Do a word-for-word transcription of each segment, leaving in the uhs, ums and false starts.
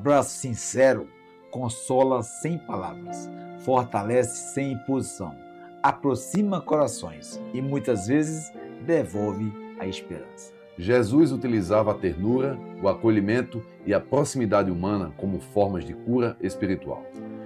abraço sincero consola sem palavras, fortalece sem imposição, aproxima corações e muitas vezes devolve a esperança. Jesus utilizava a ternura, o acolhimento e a proximidade humana como formas de cura espiritual.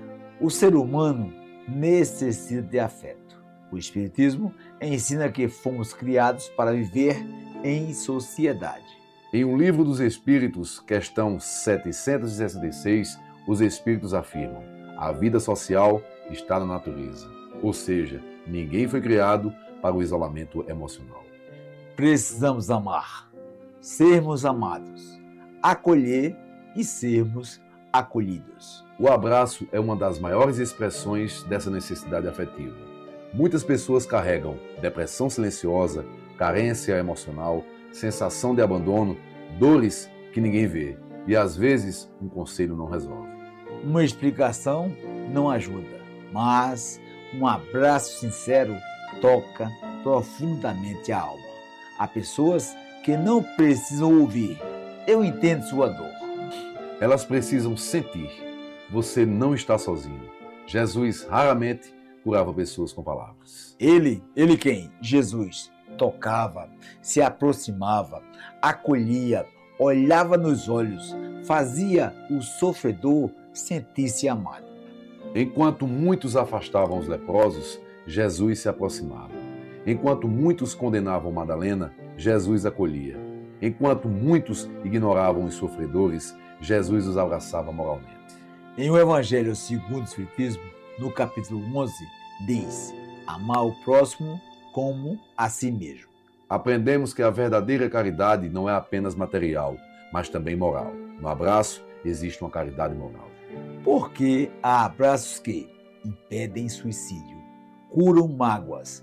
O ser humano necessita de afeto. O Espiritismo ensina que fomos criados para viver em sociedade. Em um livro dos Espíritos, questão setecentos e sessenta e seis, os Espíritos afirmam: a vida social está na natureza, ou seja, ninguém foi criado para o isolamento emocional. Precisamos amar, sermos amados, acolher e sermos acolhidos. O abraço é uma das maiores expressões dessa necessidade afetiva. Muitas pessoas carregam depressão silenciosa, carência emocional, sensação de abandono, dores que ninguém vê e às vezes um conselho não resolve. Uma explicação não ajuda, mas um abraço sincero toca profundamente a alma. Há pessoas que não precisam ouvir. Eu entendo sua dor. Elas precisam sentir. Você não está sozinho. Jesus raramente curava pessoas com palavras. Ele, ele quem? Jesus. Tocava, se aproximava, acolhia, olhava nos olhos, fazia o sofredor sentir-se amado. Enquanto muitos afastavam os leprosos, Jesus se aproximava. Enquanto muitos condenavam Madalena, Jesus acolhia. Enquanto muitos ignoravam os sofredores, Jesus os abraçava moralmente. Em O Evangelho segundo o Espiritismo, no capítulo onze, diz: amar o próximo como a si mesmo. Aprendemos que a verdadeira caridade não é apenas material, mas também moral. No abraço existe uma caridade moral. Porque há abraços que impedem suicídio, curam mágoas,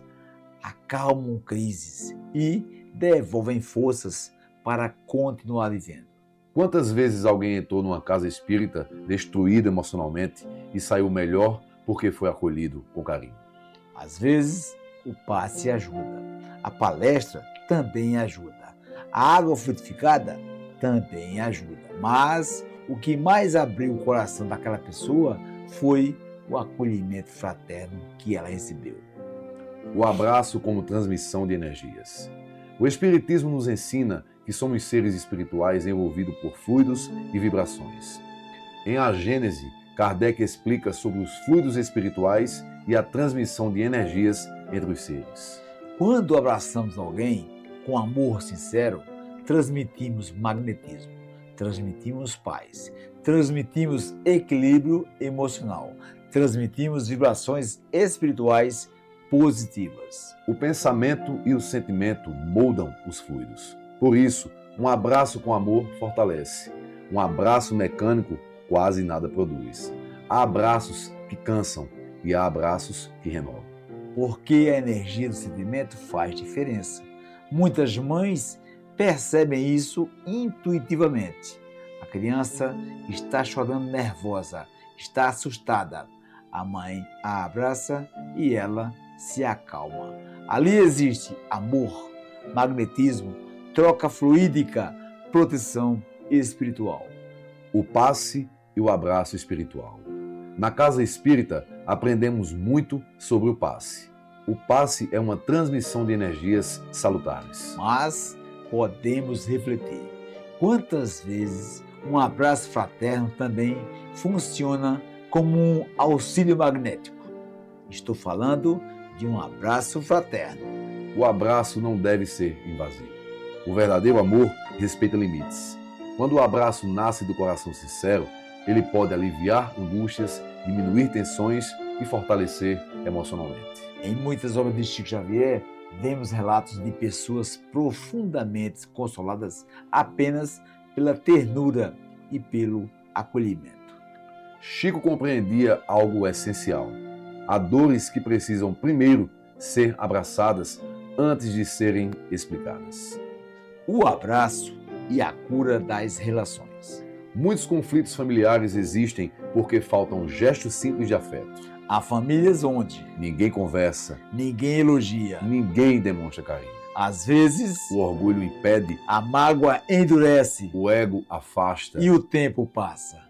acalmam crises e devolvem forças para continuar vivendo. Quantas vezes alguém entrou numa casa espírita destruído emocionalmente e saiu melhor porque foi acolhido com carinho? Às vezes, o passe ajuda, a palestra também ajuda, a água frutificada também ajuda, mas o que mais abriu o coração daquela pessoa foi o acolhimento fraterno que ela recebeu. O abraço como transmissão de energias. O Espiritismo nos ensina que somos seres espirituais envolvidos por fluidos e vibrações. Em A Gênese, Kardec explica sobre os fluidos espirituais e a transmissão de energias entre os seres. Quando abraçamos alguém com amor sincero, transmitimos magnetismo, transmitimos paz, transmitimos equilíbrio emocional, transmitimos vibrações espirituais positivas. O pensamento e o sentimento moldam os fluidos. Por isso, um abraço com amor fortalece. Um abraço mecânico quase nada produz. Há abraços que cansam e há abraços que renovam. Porque a energia do sentimento faz diferença. Muitas mães percebem isso intuitivamente. A criança está chorando nervosa, está assustada. A mãe a abraça e ela se acalma. Ali existe amor, magnetismo, troca fluídica, proteção espiritual. O passe e o abraço espiritual. Na casa espírita, aprendemos muito sobre o passe. O passe é uma transmissão de energias salutares. Mas podemos refletir. Quantas vezes um abraço fraterno também funciona como um auxílio magnético? Estou falando de um abraço fraterno. O abraço não deve ser invasivo. O verdadeiro amor respeita limites. Quando o abraço nasce do coração sincero, ele pode aliviar angústias, diminuir tensões e fortalecer emocionalmente. Em muitas obras de Chico Xavier, vemos relatos de pessoas profundamente consoladas apenas pela ternura e pelo acolhimento. Chico compreendia algo essencial. Há dores que precisam primeiro ser abraçadas antes de serem explicadas. O abraço e a cura das relações. Muitos conflitos familiares existem porque faltam gestos simples de afeto. Há famílias onde ninguém conversa, ninguém elogia, ninguém demonstra carinho. Às vezes, o orgulho impede, a mágoa endurece, o ego afasta e o tempo passa.